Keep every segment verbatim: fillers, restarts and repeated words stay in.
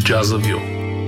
Джазавю.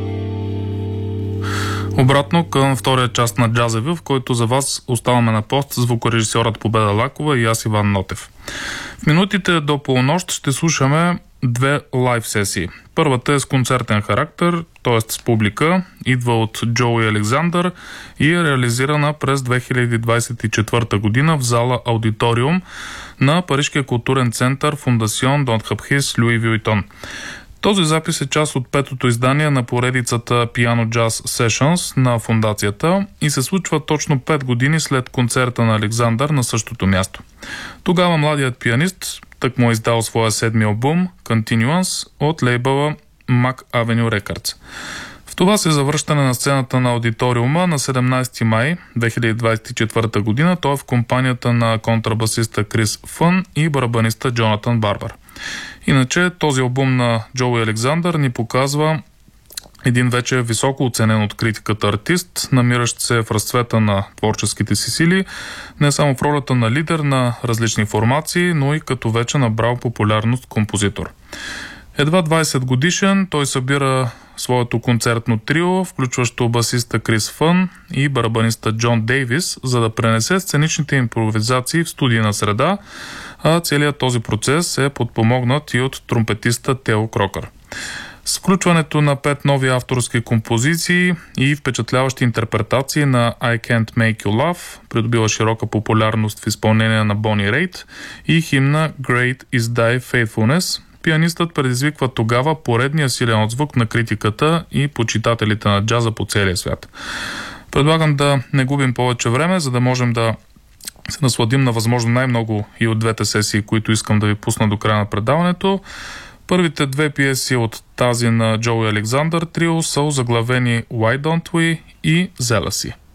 Обратно към втория част на Джазавю, в който за вас оставаме на пост звукорежисьорът Победа Лакова и аз, Иван Нотев. В минутите до полунощ ще слушаме две лайв сесии. Първата е с концертен характер, т.е. с публика, идва от Джоуи Александър и е реализирана през две хиляди двадесет и четвърта година в зала Аудиториум на Парижкия културен център Фондасион Дон Хапхис Луи Вюитон. Този запис е част от петото издание на поредицата Piano Jazz Sessions на фондацията и се случва точно пет години след концерта на Александър на същото място. Тогава младият пианист так му е издал своя седми албум Continuance от лейбъла Mac Avenue Records. В това се завръщане на сцената на аудиториума на седемнадесети май две хиляди двадесет и четвърта година той е в компанията на контрабасиста Крис Фън и барабаниста Джонатан Барбар. Иначе този албум на Джоуи Александър ни показва един вече високо оценен от критиката артист, намиращ се в разцвета на творческите си сили, не само в ролята на лидер на различни формации, но и като вече набрал популярност композитор. Едва двадесет годишен той събира своето концертно трио, включващо басиста Крис Фън и барабаниста Джон Дейвис, за да пренесе сценичните импровизации в студийна среда, а целият този процес е подпомогнат и от тромпетиста Тео Крокър. С включването на пет нови авторски композиции и впечатляващи интерпретации на I Can't Make You Laugh, придобила широка популярност в изпълнение на Бони Рейт, и химна Great Is Thy Faithfulness, пианистът предизвиква тогава поредния силен отзвук на критиката и почитателите на джаза по целия свят. Предлагам да не губим повече време, за да можем да се насладим на възможно най-много и от двете сесии, които искам да ви пусна до края на предаването. Първите две пиеси от тази на Джоуи Александър трио са озаглавени Why Don't We и Jealousy.